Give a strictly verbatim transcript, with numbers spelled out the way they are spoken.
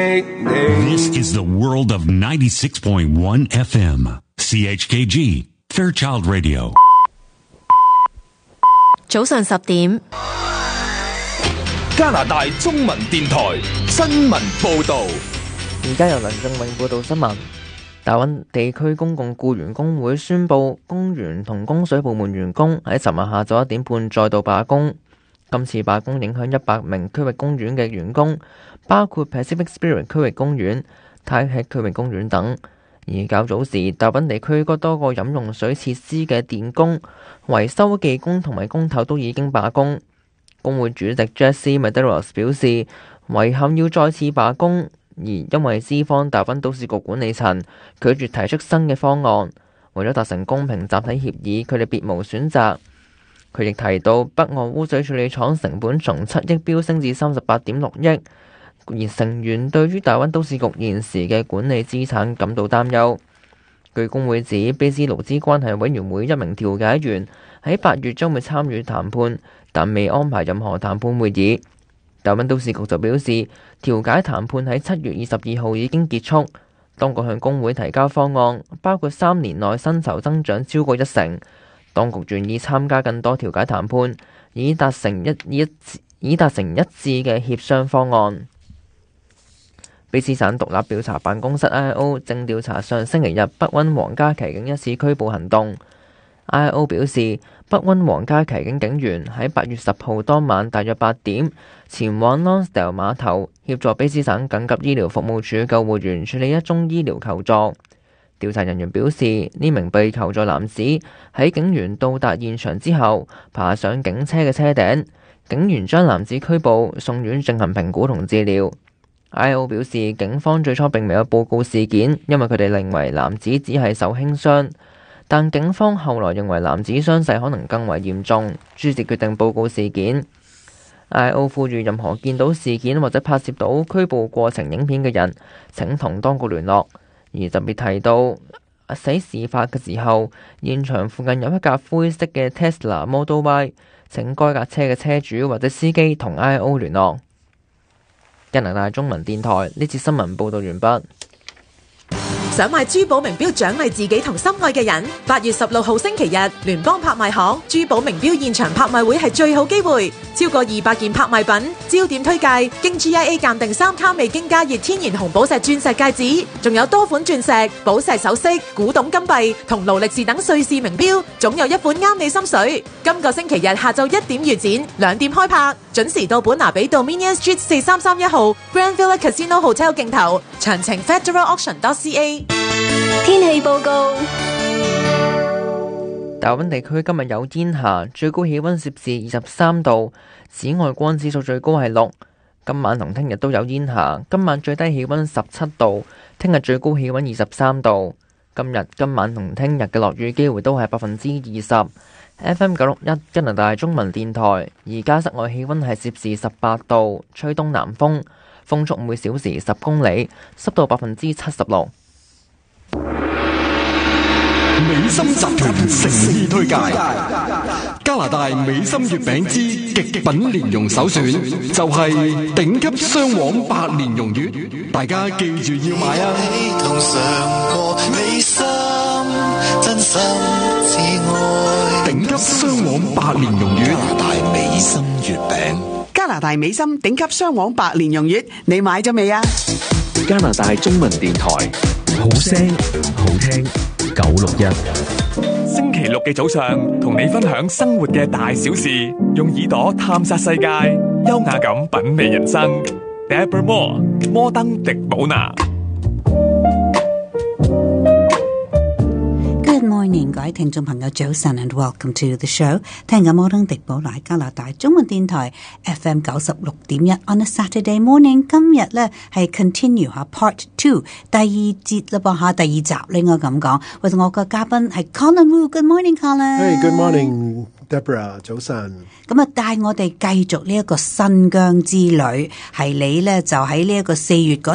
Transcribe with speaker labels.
Speaker 1: This is the world of ninety-six point one F M, C H K G, Fairchild Radio.
Speaker 2: 早上十點，
Speaker 3: 加拿大中文電台新聞報道。
Speaker 4: 而家由梁正永報道新聞。大溫地區公共僱員工會宣布，公園同供水部門員工喺尋日下晝一點半再度罷工。今次罷工影響一百名區域公園嘅員工，包括 Pacific Spirit 區域公園、泰克區域公園等。而較早時，大溫地區嗰多個飲用水設施嘅電工、維修技工同埋工頭都已經罷工。工會主席 Jesse Medeiros 表示，遺憾要再次罷工。而因為資方大溫都市局管理層拒絕提出新嘅方案，為咗達成公平集體協議，佢哋別無選擇。佢亦提到，北岸污水處理廠成本從七億飆升至三十八點六億，而成員對於大溫都市局現時嘅管理資產感到擔憂。據工會指，卑斯勞資關係委員會一名調解員喺八月將會參與談判，但未安排任何談判會議。大溫都市局就表示，調解談判喺七月二十二號已經結束。當局向工會提交方案，包括三年內薪酬增長超過一成。當局願意參加更多調解談判，以達成一以以達成一致嘅協商方案。卑斯省獨立調查辦公室 I I O 正調查上星期日北溫皇家騎警一次拘捕行動。I I O 表示，北溫皇家騎警警員喺八月十號當晚大約八點前往 Lonsdale 碼頭協助卑斯省緊急醫療服務處救護員處理一宗醫療求助。調查人員表示，呢名被求助男子喺警員到達現場之後爬上警車嘅車頂，警員將男子拘捕送院進行評估同治療。I I O 表示，警方最初並未有報告事件，因為佢哋認為男子只係受輕傷。但警方後來認為男子傷勢可能更為嚴重，於是決定報告事件。I I O 呼籲任何見到事件或者拍攝到拘捕過程影片嘅人，請同當局聯絡。而特別提到喺事發嘅時候，現場附近有一架灰色嘅 Tesla Model Y， 請該架車嘅車主或者司機同 I I O 聯絡。加拿大中文電台呢次新聞報道完畢。
Speaker 5: 想買珠寶名錶獎勵自己同心愛嘅人，八月十六號星期日，聯邦拍賣行珠寶名錶現場拍賣會係最好機會，超過二百件拍賣品，焦點推介經 G I A 鑑定三卡未經加熱天然紅寶石鑽石戒指，仲有多款鑽石、寶石首飾、古董金幣同勞力士等瑞士名錶，總有一款啱你心水。今個星期日下晝一點預展，兩點開拍，準時到本拿比道 Dominion Street 四三三一號 Grand Villa Casino Hotel 競投，詳情 federal auction dot c a。
Speaker 2: 天氣報告。
Speaker 4: 大溫地區今日有煙霞，最高氣溫攝氏二十三度，紫外光指數最高係六。今晚同聽日都有煙霞，今晚最低氣溫十七度，聽日最高氣溫二十三度。今日今晚同聽日嘅落雨機會都係百分之二十。F M 九六一加拿大中文電台，而家室外氣溫係攝氏十八度，吹東南風，風速每小時十公里，濕度百分之七十六。
Speaker 3: 美心集團誠意推介加拿大美心月餅之極品蓮蓉首選，就係頂級雙黃白蓮蓉月，大家記住要買啊！
Speaker 6: 同嘗過美心真心至愛，
Speaker 3: 頂級雙黃白蓮蓉月，
Speaker 6: 加拿大美心月餅，
Speaker 7: 加拿大美心頂級雙黃白蓮蓉月，你買咗未啊？
Speaker 8: 加拿大中文電台，好聲好聽九六一。
Speaker 9: 星期六嘅早上，同你分享生活嘅大小事，用耳朵探索世界，優雅咁品味人生。Deborah Moore， 摩登迪寶娜。
Speaker 10: Good morning， 各位聽眾朋友早晨 and welcome to the show。聽緊摩登迪寶娜加拿大中文電台 F M 九十六點一 on a Saturday morning。今日咧係 continue 下 part two 第二節啦噃吓，第二集應該咁講。為咗我嘅嘉賓係 Colin Wu。Good morning，Colin。Hey，good
Speaker 11: morning，Deborah，早晨。
Speaker 10: 咁啊，帶我哋繼續呢一個新疆之旅，係你咧就喺呢一個四月嗰